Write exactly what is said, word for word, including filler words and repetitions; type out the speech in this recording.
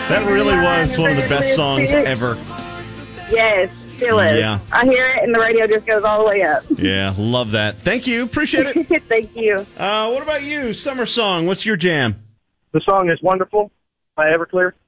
That really was one of the best songs ever. Yes, still is. Yeah. I hear it, and the radio just goes all the way up. Yeah, love that. Thank you. Appreciate it. Thank you. Uh, what about you? Summer song. What's your jam? The song is Wonderful by Everclear.